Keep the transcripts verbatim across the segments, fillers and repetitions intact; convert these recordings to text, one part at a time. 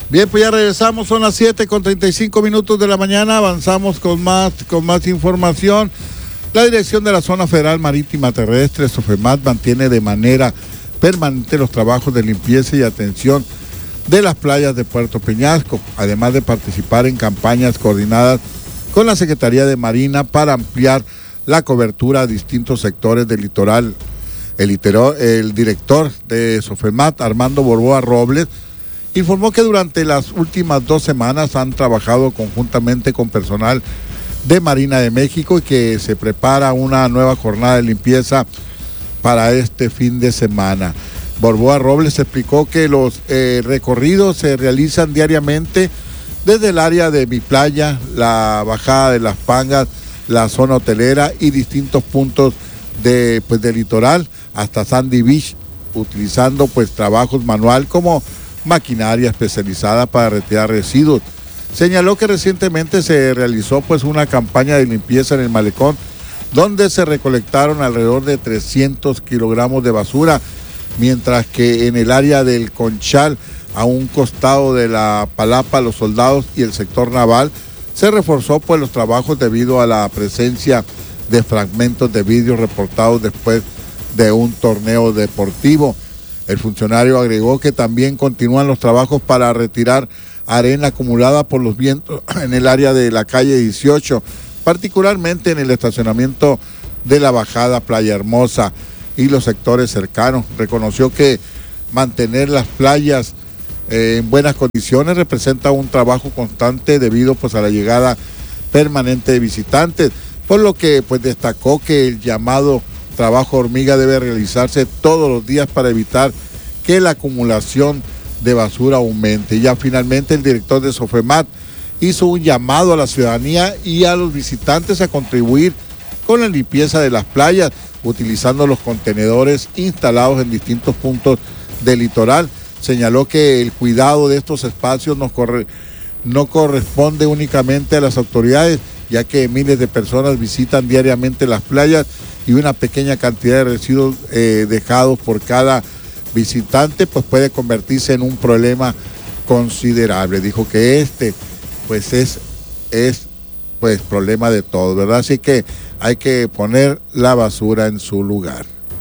Bien, pues ya regresamos, son las siete con treinta y cinco minutos de la mañana, avanzamos con más, con más información. La Dirección de la Zona Federal Marítima Terrestre, SOFEMAT, mantiene de manera permanente los trabajos de limpieza y atención de las playas de Puerto Peñasco, además de participar en campañas coordinadas con la Secretaría de Marina para ampliar la cobertura a distintos sectores del litoral. El, litero, el director de SOFEMAT, Armando Borboa Robles, informó que durante las últimas dos semanas han trabajado conjuntamente con personal de Marina de México y que se prepara una nueva jornada de limpieza para este fin de semana. Borboa Robles explicó que los eh, recorridos se realizan diariamente desde el área de Mi Playa, la bajada de Las Pangas, la zona hotelera y distintos puntos de, pues, del litoral hasta Sandy Beach, utilizando pues trabajos manual como maquinaria especializada para retirar residuos. Señaló que recientemente se realizó pues una campaña de limpieza en el malecón donde se recolectaron alrededor de trescientos kilogramos de basura, mientras que en el área del Conchal, a un costado de la Palapa, Los Soldados y el sector naval, se reforzó pues los trabajos debido a la presencia de fragmentos de vidrio reportados después de un torneo deportivo. El funcionario agregó que también continúan los trabajos para retirar arena acumulada por los vientos en el área de la calle dieciocho, particularmente en el estacionamiento de la bajada Playa Hermosa y los sectores cercanos. Reconoció que mantener las playas eh, en buenas condiciones representa un trabajo constante debido pues a la llegada permanente de visitantes, por lo que pues destacó que el llamado trabajo hormiga debe realizarse todos los días para evitar que la acumulación de basura aumente. Ya finalmente el director de SOFEMAT hizo un llamado a la ciudadanía y a los visitantes a contribuir con la limpieza de las playas, utilizando los contenedores instalados en distintos puntos del litoral. Señaló que el cuidado de estos espacios no, corre, no corresponde únicamente a las autoridades, ya que miles de personas visitan diariamente las playas y una pequeña cantidad de residuos eh, dejados por cada visitante pues puede convertirse en un problema considerable. Dijo que este pues es, es pues problema de todos, ¿verdad? Así que hay que poner la basura en su lugar.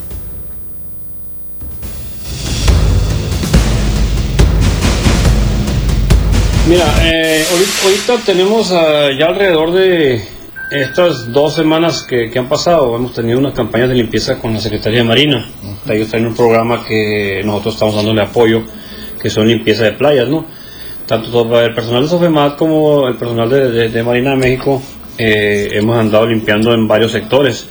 Mira, eh, ahorita, ahorita tenemos uh, ya alrededor de estas dos semanas que, que han pasado, hemos tenido unas campañas de limpieza con la Secretaría de Marina. Uh-huh. Ellos tienen un programa que nosotros estamos dándole apoyo, que son limpieza de playas, ¿no? Tanto el personal de SOFEMAT como el personal de, de, de Marina de México eh, hemos andado limpiando en varios sectores.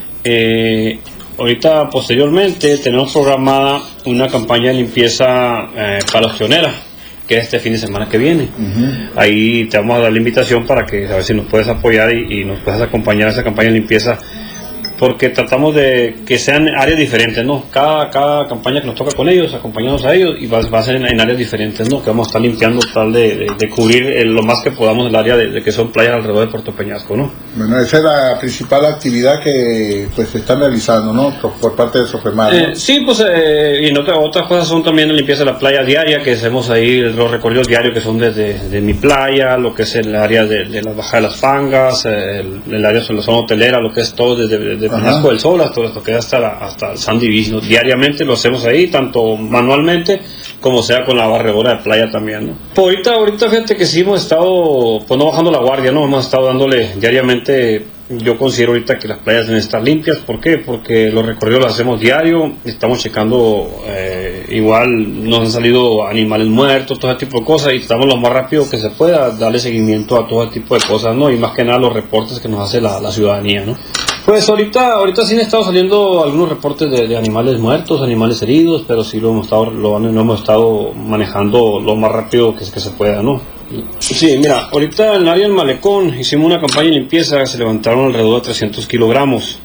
Eh, ahorita, posteriormente, tenemos programada una campaña de limpieza eh, para los pioneras, que es este fin de semana que viene. Uh-huh. Ahí te vamos a dar la invitación para que a ver si nos puedes apoyar y, y nos puedes acompañar a esa campaña de limpieza, porque tratamos de que sean áreas diferentes, ¿no? Cada, cada campaña que nos toca con ellos, acompañamos a ellos y va, va a ser en, en áreas diferentes, ¿no? Que vamos a estar limpiando tal de, de, de cubrir el, lo más que podamos el área de, de que son playas alrededor de Puerto Peñasco, ¿no? Bueno, esa es la principal actividad que pues se están realizando, ¿no? Por, por parte de SOFEMAT, ¿no? Eh, sí, pues, eh, y en otra, otras cosas son también la limpieza de la playa diaria, que hacemos ahí los recorridos diarios que son desde de Mi Playa, lo que es el área de, de la bajada de Las Pangas, el, el área de la zona hotelera, lo que es todo desde de Peñasco del Sol hasta lo que hasta la, hasta el Sandy Beach, ¿no? Diariamente lo hacemos ahí, tanto manualmente como sea con la barredora de playa también, ¿no? Pues ahorita, ahorita fíjate que sí hemos estado, pues no bajando la guardia, ¿no? Hemos estado dándole diariamente. Yo considero ahorita que las playas deben estar limpias. ¿Por qué? Porque los recorridos los hacemos diario, estamos checando, eh, igual nos han salido animales muertos, todo ese tipo de cosas, y estamos lo más rápido que se pueda darle seguimiento a todo ese tipo de cosas, ¿no? Y más que nada los reportes que nos hace la, la ciudadanía, ¿no? Pues ahorita, ahorita sí han estado saliendo algunos reportes de, de animales muertos, animales heridos, pero sí lo hemos estado, lo, lo hemos estado manejando lo más rápido que, que se pueda, ¿no? Sí, mira, ahorita en el área del malecón hicimos una campaña de limpieza, se levantaron alrededor de trescientos kilogramos.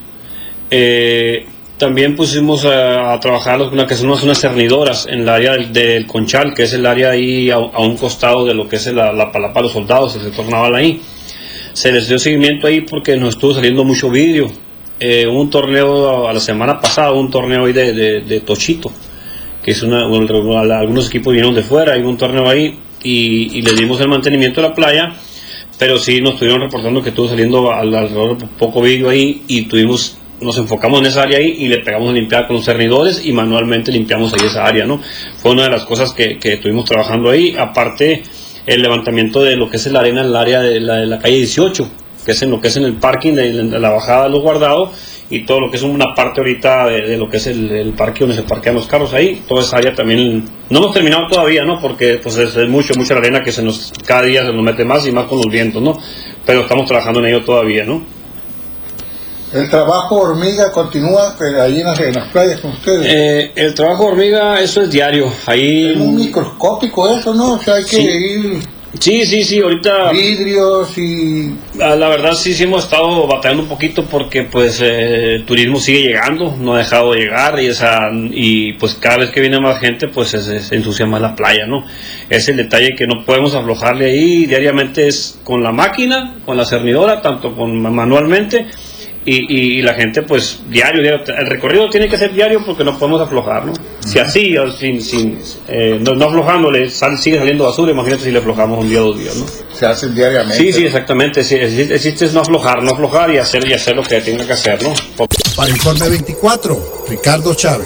Eh, también pusimos a, a trabajar una que son unas, unas cernidoras en el área del, del Conchal, que es el área ahí a, a un costado de lo que es la, la Palapa de los Soldados, el sector naval ahí. Se les dio seguimiento ahí porque nos estuvo saliendo mucho vidrio. Eh, un torneo a la semana pasada, un torneo ahí de, de, de Tochito, que es una, bueno, algunos equipos vinieron de fuera, hay un torneo ahí y, y le dimos el mantenimiento de la playa, pero sí nos estuvieron reportando que estuvo saliendo al, alrededor de poco vidrio ahí, y tuvimos, nos enfocamos en esa área ahí y le pegamos a limpiar con los cernidores y manualmente limpiamos ahí esa área, ¿no? Fue una de las cosas que, que estuvimos trabajando ahí. Aparte, el levantamiento de lo que es la arena en el área de la, de la calle dieciocho, que es en lo que es en el parking de, de la bajada de los guardados, y todo lo que es una parte ahorita de, de lo que es el, el parque donde se parquean los carros ahí, toda esa área también no hemos terminado todavía, ¿no? Porque pues es, es mucho, mucha arena que se nos, cada día se nos mete más y más con los vientos, ¿no? Pero estamos trabajando en ello todavía, ¿no? ¿El trabajo hormiga continúa ahí en las, en las playas con ustedes? Eh, el trabajo hormiga, eso es diario. Ahí es muy microscópico eso, ¿no? O sea, hay que sí. ir... Sí, sí, sí, ahorita... Vidrios y... La verdad sí, sí hemos estado batallando un poquito porque pues eh, el turismo sigue llegando, no ha dejado de llegar, y, esa, y pues cada vez que viene más gente pues se, se ensucia más la playa, ¿no? Es el detalle que no podemos aflojarle ahí diariamente, es con la máquina, con la cernidora, tanto con manualmente, y, y la gente pues diario, diario, el recorrido tiene que ser diario porque no podemos aflojar, ¿no? Si así, sin, sin, eh, no, no aflojándole, sal, sigue saliendo basura, imagínate si le aflojamos un día o dos días, ¿no? Se hacen diariamente. Sí, sí, exactamente, sí, existe, existe no aflojar, no aflojar y hacer, y hacer lo que tenga que hacer, ¿no? Para Informe veinticuatro, Ricardo Chávez.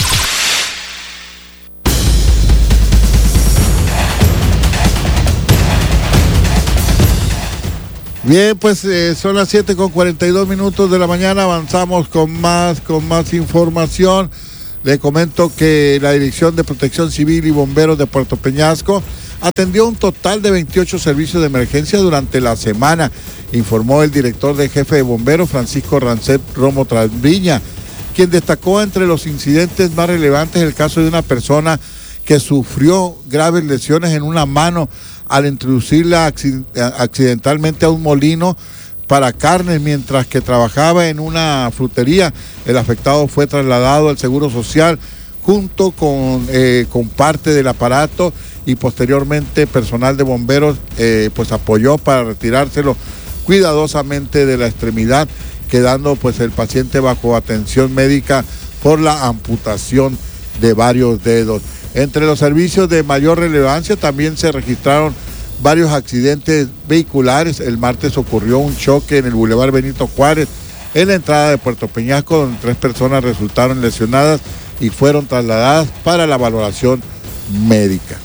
Bien, pues eh, son las siete con cuarenta y dos minutos de la mañana, avanzamos con más, con más información. Le comento que la Dirección de Protección Civil y Bomberos de Puerto Peñasco atendió un total de veintiocho servicios de emergencia durante la semana, informó el director de jefe de bomberos, Francisco Rancet Romo Trasviña, quien destacó entre los incidentes más relevantes el caso de una persona que sufrió graves lesiones en una mano al introducirla accidentalmente a un molino para carnes mientras que trabajaba en una frutería. El afectado fue trasladado al Seguro Social junto con, eh, con parte del aparato, y posteriormente personal de bomberos eh, pues apoyó para retirárselo cuidadosamente de la extremidad, quedando pues el paciente bajo atención médica por la amputación de varios dedos. Entre los servicios de mayor relevancia también se registraron varios accidentes vehiculares. El martes ocurrió un choque en el Boulevard Benito Juárez, en la entrada de Puerto Peñasco, donde tres personas resultaron lesionadas y fueron trasladadas para la valoración médica.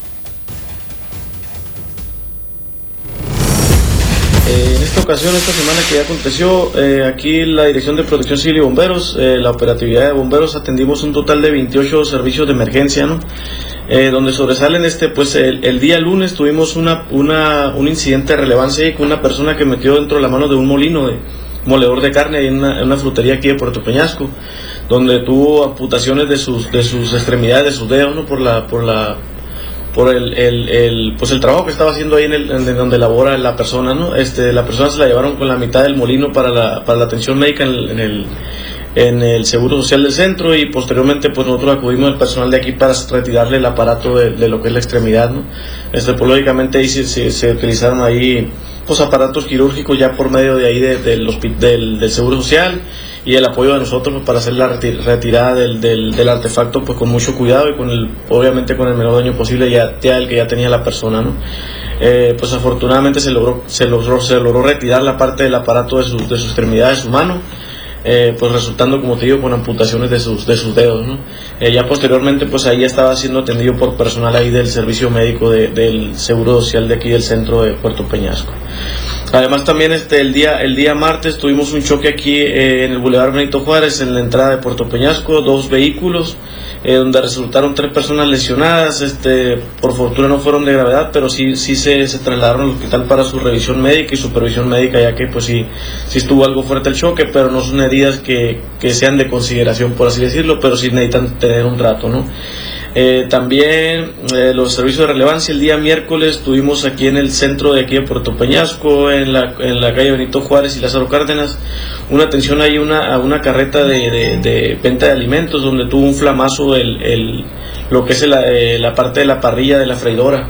Eh, en esta ocasión, esta semana que ya aconteció, eh, aquí la Dirección de Protección Civil y Bomberos, eh, la operatividad de bomberos, atendimos un total de veintiocho servicios de emergencia, ¿no? Eh, donde sobresalen, este, pues el, el día lunes tuvimos una, una, un incidente de relevancia ahí con una persona que metió dentro de la mano de un molino de moledor de carne en una, en una frutería aquí de Puerto Peñasco, donde tuvo amputaciones de sus, de sus extremidades, de sus dedos, ¿no? Por la, por la, por el, el, el, pues el trabajo que estaba haciendo ahí en, el, en donde labora la persona, ¿no? Este, la persona se la llevaron con la mitad del molino para la, para la atención médica en el, en el en el Seguro Social del centro, y posteriormente pues nosotros acudimos al personal de aquí para retirarle el aparato de, de lo que es la extremidad, ¿no? Este, pues lógicamente ahí se, se, se utilizaron ahí pues aparatos quirúrgicos ya por medio de ahí de, de, del, del, del Seguro Social, y el apoyo de nosotros pues, para hacer la retirada del, del, del artefacto pues con mucho cuidado y con el, obviamente con el menor daño posible ya, ya el que ya tenía la persona, ¿no? Eh, pues afortunadamente se logró, se logró, se logró retirar la parte del aparato de su, de su extremidad, de su mano. Eh, pues resultando, como te digo, con amputaciones de sus de sus dedos, ¿no? Eh, ya posteriormente pues ahí estaba siendo atendido por personal ahí del servicio médico de, del Seguro Social de aquí del centro de Puerto Peñasco. Además también este el día el día martes tuvimos un choque aquí eh, en el Boulevard Benito Juárez, en la entrada de Puerto Peñasco, dos vehículos eh, donde resultaron tres personas lesionadas. Este, por fortuna no fueron de gravedad, pero sí sí se, se trasladaron al hospital para su revisión médica y supervisión médica, ya que pues sí sí estuvo algo fuerte el choque, pero no son medidas que, que sean de consideración, por así decirlo, pero sí necesitan tener un trato, ¿no? Eh, también eh, los servicios de relevancia, el día miércoles tuvimos aquí en el centro de aquí de Puerto Peñasco, en la, en la calle Benito Juárez y Lázaro Cárdenas, una atención ahí una, a una carreta de, de, de venta de alimentos, donde tuvo un flamazo el, el, lo que es el, eh, la parte de la parrilla de la freidora.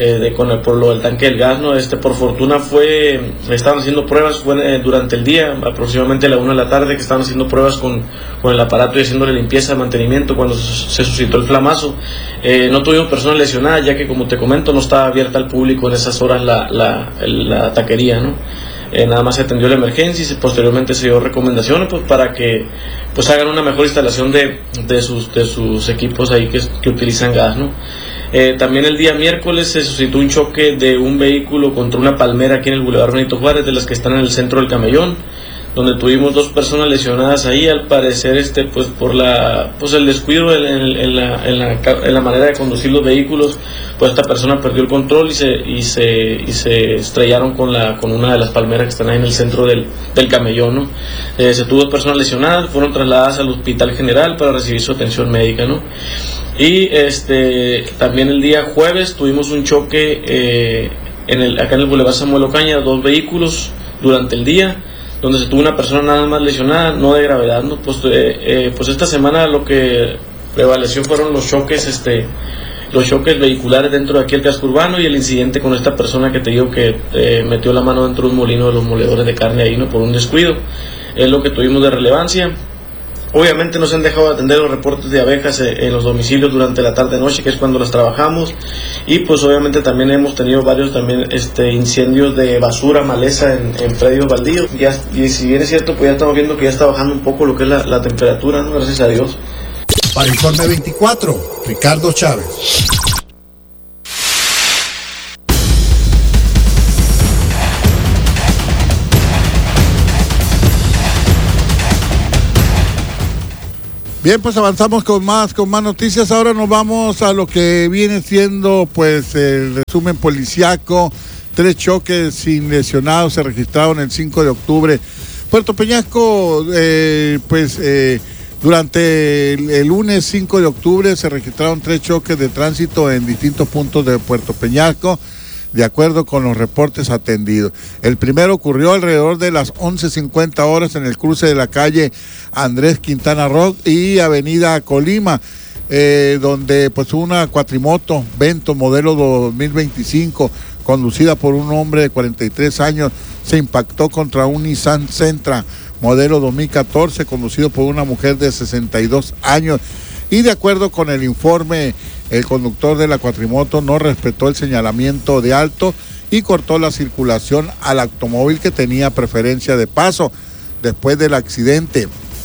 eh, de, con el, por lo del tanque del gas, ¿no? Este, por fortuna fue, estaban haciendo pruebas fue, eh, durante el día, aproximadamente a la una de la tarde, que estaban haciendo pruebas con, con el aparato y haciéndole limpieza, mantenimiento, cuando se, se suscitó el flamazo. Eh, no tuvimos personas lesionadas, ya que, como te comento, no estaba abierta al público en esas horas la, la, la taquería, ¿no? Eh, nada más se atendió la emergencia y posteriormente se dio recomendaciones pues, para que pues hagan una mejor instalación de, de, sus, de sus equipos ahí que, que utilizan gas, ¿no? Eh, también el día miércoles se suscitó un choque de un vehículo contra una palmera aquí en el Boulevard Benito Juárez, de las que están en el centro del Camellón, donde tuvimos dos personas lesionadas ahí, al parecer este pues por la pues el descuido en, en, en, la, en, la, en la manera de conducir los vehículos, pues esta persona perdió el control y se y se y se estrellaron con la con una de las palmeras que están ahí en el centro del, del Camellón, ¿no? Eh, se tuvo dos personas lesionadas, fueron trasladadas al Hospital General para recibir su atención médica, ¿no? Y este también el día jueves tuvimos un choque eh, en el acá en el Boulevard Samuel Ocaña, dos vehículos durante el día, donde se tuvo una persona nada más lesionada, no de gravedad, ¿no? Pues, eh, eh, pues esta semana lo que prevaleció fueron los choques, este, los choques vehiculares dentro de aquí el casco urbano y el incidente con esta persona que te digo que eh, metió la mano dentro de un molino de los moledores de carne ahí, ¿no? Por un descuido. Es lo que tuvimos de relevancia. Obviamente no se han dejado de atender los reportes de abejas en los domicilios durante la tarde-noche, que es cuando las trabajamos, y pues obviamente también hemos tenido varios también este incendios de basura, maleza en, en predios baldíos. Ya, y si bien es cierto, pues ya estamos viendo que ya está bajando un poco lo que es la, la temperatura, ¿no? Gracias a Dios. Para Informe veinticuatro, Ricardo Chávez. Bien, pues avanzamos con más, con más noticias. Ahora nos vamos a lo que viene siendo pues el resumen policiaco. Tres choques sin lesionados se registraron el cinco de octubre. Puerto Peñasco, eh, pues eh, durante el, el lunes cinco de octubre se registraron tres choques de tránsito en distintos puntos de Puerto Peñasco, de acuerdo con los reportes atendidos. El primero ocurrió alrededor de las once cincuenta horas en el cruce de la calle Andrés Quintana Roo y avenida Colima, eh, donde pues una cuatrimoto Vento modelo dos mil veinticinco, conducida por un hombre de cuarenta y tres años, se impactó contra un Nissan Sentra modelo dos mil catorce, conducido por una mujer de sesenta y dos años. Y de acuerdo con el informe, el conductor de la cuatrimoto no respetó el señalamiento de alto y cortó la circulación al automóvil que tenía preferencia de paso. Después del accidente,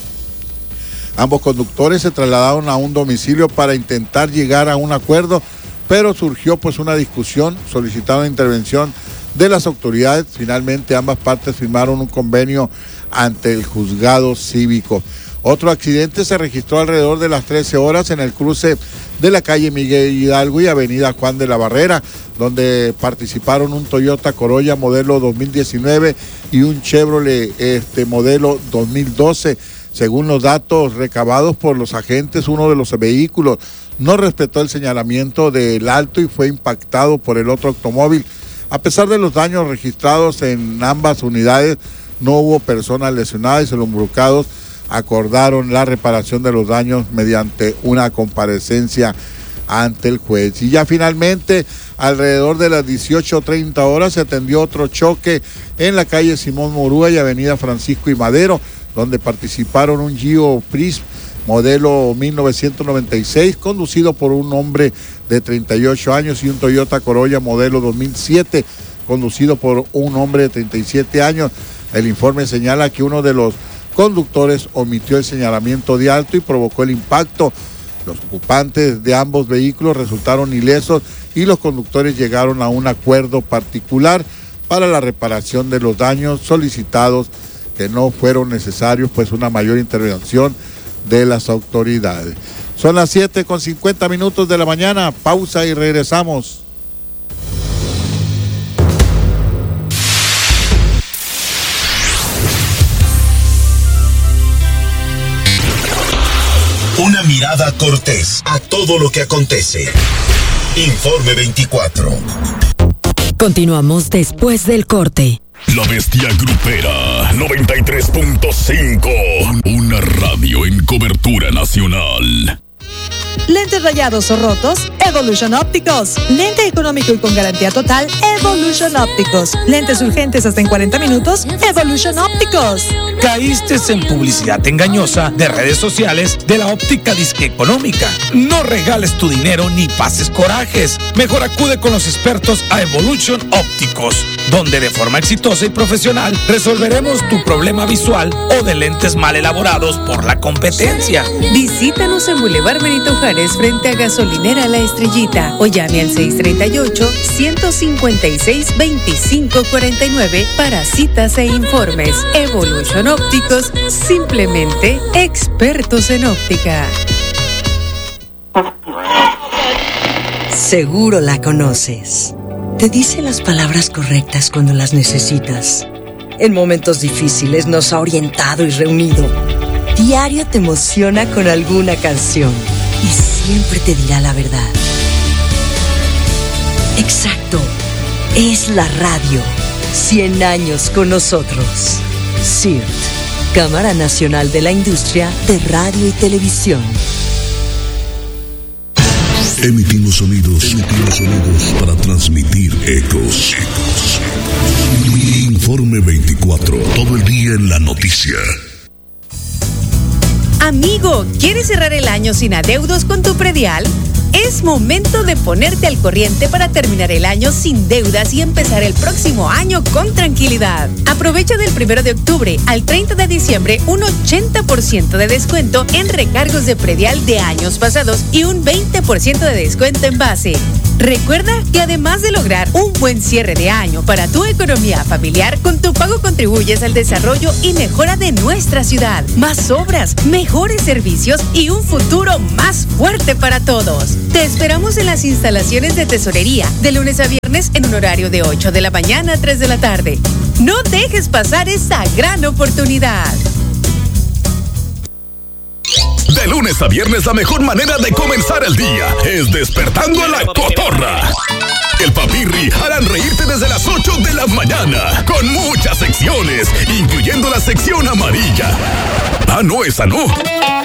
ambos conductores se trasladaron a un domicilio para intentar llegar a un acuerdo, pero surgió pues una discusión, solicitaron intervención de las autoridades. Finalmente ambas partes firmaron un convenio ante el juzgado cívico. Otro accidente se registró alrededor de las trece horas en el cruce de la calle Miguel Hidalgo y avenida Juan de la Barrera, donde participaron un Toyota Corolla modelo dos mil diecinueve y un Chevrolet este, modelo dos mil doce. Según los datos recabados por los agentes, uno de los vehículos no respetó el señalamiento del alto y fue impactado por el otro automóvil. A pesar de los daños registrados en ambas unidades, no hubo personas lesionadas y los involucrados acordaron la reparación de los daños mediante una comparecencia ante el juez. Y ya finalmente, alrededor de las dieciocho treinta horas, se atendió otro choque en la calle Simón Murúa y avenida Francisco y Madero, donde participaron un Gio Prism modelo mil novecientos noventa y seis, conducido por un hombre de treinta y ocho años, y un Toyota Corolla modelo dos mil siete, conducido por un hombre de treinta y siete años. El informe señala que uno de los conductores omitió el señalamiento de alto y provocó el impacto. Los ocupantes de ambos vehículos resultaron ilesos y los conductores llegaron a un acuerdo particular para la reparación de los daños solicitados, que no fueron necesarios pues una mayor intervención de las autoridades. Son las siete con cincuenta minutos de la mañana, pausa y regresamos. Una mirada cortés a todo lo que acontece. Informe veinticuatro. Continuamos después del corte. La Bestia Grupera noventa y tres punto cinco. Una radio en cobertura nacional. Lentes rayados o rotos, Evolution Ópticos. Lente económico y con garantía total, Evolution Ópticos. Lentes urgentes hasta en cuarenta minutos, Evolution Ópticos. Caíste en publicidad engañosa de redes sociales de la óptica disque económica. No regales tu dinero ni pases corajes. Mejor acude con los expertos a Evolution Ópticos, donde de forma exitosa y profesional resolveremos tu problema visual o de lentes mal elaborados por la competencia. Visítanos en Boulevard Benito Juárez frente a Gasolinera La Estrellita o llame al seis tres ocho, uno cinco seis, dos cinco cuatro nueve para citas e informes. Evolution Ópticos, simplemente expertos en óptica. Seguro la conoces. Te dice las palabras correctas cuando las necesitas. En momentos difíciles nos ha orientado y reunido. Diario te emociona con alguna canción y siempre te dirá la verdad. Exacto, es la radio. cien años con nosotros. C I R T, Cámara Nacional de la Industria de Radio y Televisión. Emitimos sonidos, emitimos sonidos para transmitir ecos. Ecos. Informe veinticuatro, todo el día en la noticia. Amigo, ¿quieres cerrar el año sin adeudos con tu predial? Es momento de ponerte al corriente para terminar el año sin deudas y empezar el próximo año con tranquilidad. Aprovecha del primero de octubre al treinta de diciembre un ochenta por ciento de descuento en recargos de predial de años pasados y un veinte por ciento de descuento en base. Recuerda que además de lograr un buen cierre de año para tu economía familiar, con tu pago contribuyes al desarrollo y mejora de nuestra ciudad. Más obras, mejores servicios y un futuro más fuerte para todos. Te esperamos en las instalaciones de tesorería de lunes a viernes en un horario de ocho de la mañana a tres de la tarde. No dejes pasar esta gran oportunidad. De lunes a viernes la mejor manera de comenzar el día es despertando a la cotorra. El Papirri harán reírte desde las ocho de la mañana con muchas secciones, incluyendo la sección amarilla. Ah, no, esa no.